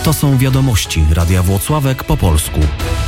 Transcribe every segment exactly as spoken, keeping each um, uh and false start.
To są wiadomości Radia Włocławek po polsku.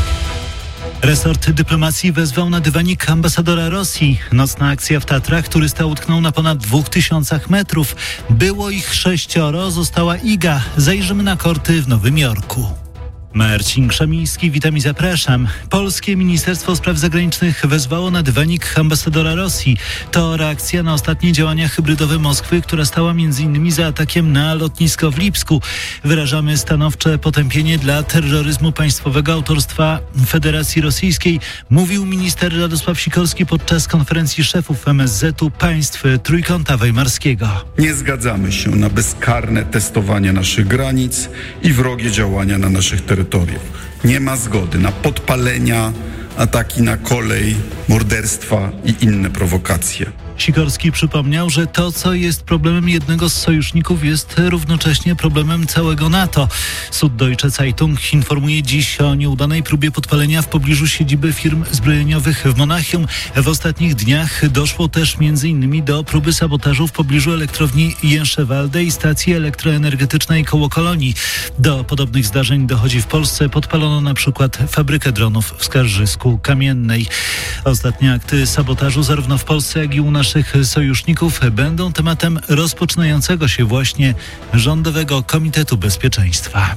Resort dyplomacji wezwał na dywanik ambasadora Rosji. Nocna akcja w Tatrach. Turysta utknął na ponad dwóch tysiącach metrów. Było ich sześcioro, została Iga. Zajrzymy na korty w Nowym Jorku. Marcin Krzemiński, witam i zapraszam. Polskie Ministerstwo Spraw Zagranicznych wezwało na dywanik ambasadora Rosji. To reakcja na ostatnie działania hybrydowe Moskwy, która stała m.in. za atakiem na lotnisko w Lipsku. Wyrażamy stanowcze potępienie dla terroryzmu państwowego autorstwa Federacji Rosyjskiej, mówił minister Radosław Sikorski podczas konferencji szefów M S Z-u państw Trójkąta Weimarskiego. Nie zgadzamy się na bezkarne testowanie naszych granic i wrogie działania na naszych terytoriach. Nie ma zgody na podpalenia, ataki na kolej, morderstwa i inne prowokacje. Sikorski przypomniał, że to, co jest problemem jednego z sojuszników, jest równocześnie problemem całego NATO. Süddeutsche Zeitung informuje dziś o nieudanej próbie podpalenia w pobliżu siedziby firm zbrojeniowych w Monachium. W ostatnich dniach doszło też m.in. do próby sabotażu w pobliżu elektrowni Jęszewalde i stacji elektroenergetycznej koło Kolonii. Do podobnych zdarzeń dochodzi w Polsce. Podpalono na przykład fabrykę dronów w Skarżysku Kamiennej. Ostatnie akty sabotażu zarówno w Polsce, jak i u naszych sojuszników będą tematem rozpoczynającego się właśnie Rządowego Komitetu Bezpieczeństwa.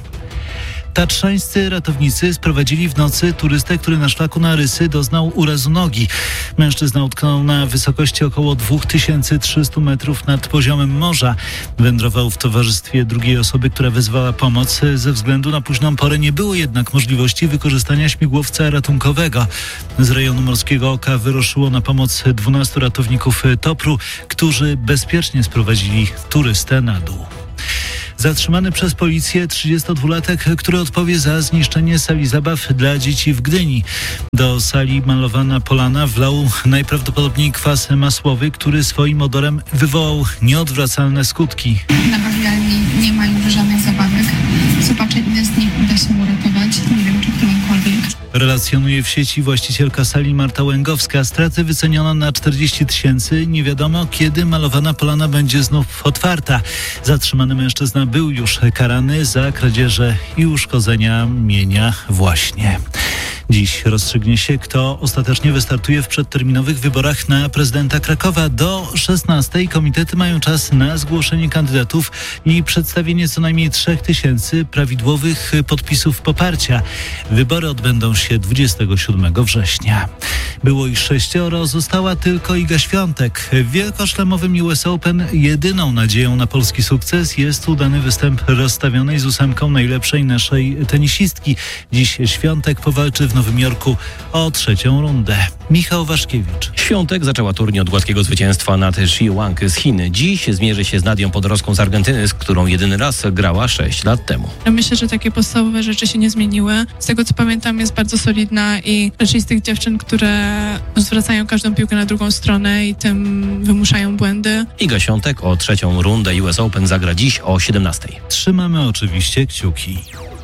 Tatrzańscy ratownicy sprowadzili w nocy turystę, który na szlaku na Rysy doznał urazu nogi. Mężczyzna utknął na wysokości około dwa tysiące trzysta metrów nad poziomem morza. Wędrował w towarzystwie drugiej osoby, która wezwała pomoc. Ze względu na późną porę nie było jednak możliwości wykorzystania śmigłowca ratunkowego. Z rejonu Morskiego Oka wyruszyło na pomoc dwunastu ratowników Topru, którzy bezpiecznie sprowadzili turystę na dół. Zatrzymany przez policję trzydziestodwulatek, który odpowie za zniszczenie sali zabaw dla dzieci w Gdyni. Do sali Malowana Polana wlał najprawdopodobniej kwas masłowy, który swoim odorem wywołał nieodwracalne skutki. Na bawialni nie ma już żadnych zabawek. Zobaczę, ile z nich uda się uratować. Nie wiem, czy którymkolwiek. Relacjonuje w sieci właścicielka sali Marta Łęgowska. Straty wyceniono na czterdzieści tysięcy. Nie wiadomo, kiedy Malowana Polana będzie znów otwarta. Zatrzymany mężczyzna był już karany za kradzieże i uszkodzenia mienia właśnie. Dziś rozstrzygnie się, kto ostatecznie wystartuje w przedterminowych wyborach na prezydenta Krakowa. Do szesnastej komitety mają czas na zgłoszenie kandydatów i przedstawienie co najmniej trzech tysięcy prawidłowych podpisów poparcia. Wybory odbędą się dwudziestego siódmego września. Było ich sześcioro, została tylko Iga Świątek. W wielkoszlemowym U S Open jedyną nadzieją na polski sukces jest udany występ rozstawionej z ósemką najlepszej naszej tenisistki. Dziś Świątek powalczy w Nowym Jorku o trzecią rundę. Michał Waszkiewicz. Świątek zaczęła turniej od gładkiego zwycięstwa nad Shi Wang z Chin. Dziś zmierzy się z Nadią Podorowską z Argentyny, z którą jedyny raz grała sześć lat temu. Myślę, że takie podstawowe rzeczy się nie zmieniły. Z tego co pamiętam, jest bardzo solidna i raczej z tych dziewczyn, które zwracają każdą piłkę na drugą stronę i tym wymuszają błędy. Iga Świątek o trzecią rundę U S Open zagra dziś o siedemnastej. Trzymamy oczywiście kciuki.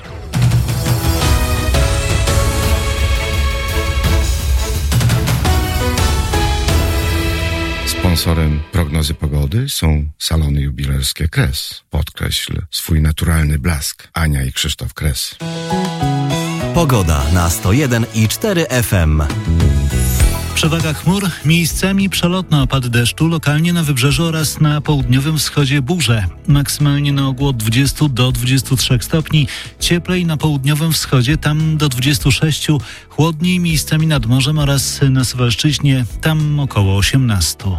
Sponsorem prognozy pogody są salony jubilerskie Kres. Podkreśl swój naturalny blask. Ania i Krzysztof Kres. Pogoda na sto jeden i cztery F M. Przewaga chmur, miejscami przelotne opady deszczu, lokalnie na wybrzeżu oraz na południowym wschodzie burze. Maksymalnie na ogół od dwudziestu do dwudziestu trzech stopni. Cieplej na południowym wschodzie, tam do dwudziestu sześciu. Chłodniej miejscami nad morzem oraz na Suwalszczyźnie, tam około osiemnastu.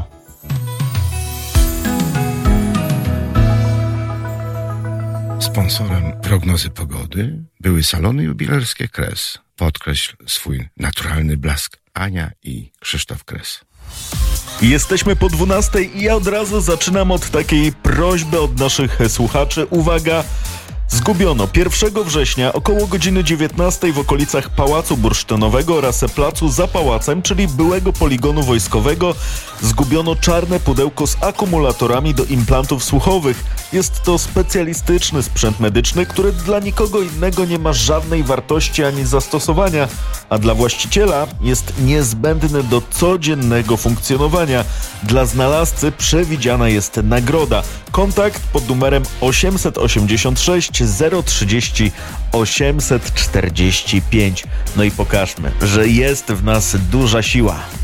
Sponsorem prognozy pogody były salony jubilerskie Kres. Podkreśl swój naturalny blask. Ania i Krzysztof Kres. Jesteśmy po dwunastej i ja od razu zaczynam od takiej prośby od naszych słuchaczy. Uwaga! Zgubiono pierwszego września około godziny dziewiętnastej w okolicach Pałacu Bursztynowego oraz placu za pałacem, czyli byłego poligonu wojskowego, zgubiono czarne pudełko z akumulatorami do implantów słuchowych. Jest to specjalistyczny sprzęt medyczny, który dla nikogo innego nie ma żadnej wartości ani zastosowania, a dla właściciela jest niezbędny do codziennego funkcjonowania. Dla znalazcy przewidziana jest nagroda. Kontakt pod numerem osiemset osiemdziesiąt sześć sześć zero trzydzieści osiemset czterdzieści pięć. No i pokażmy, że jest w nas duża siła.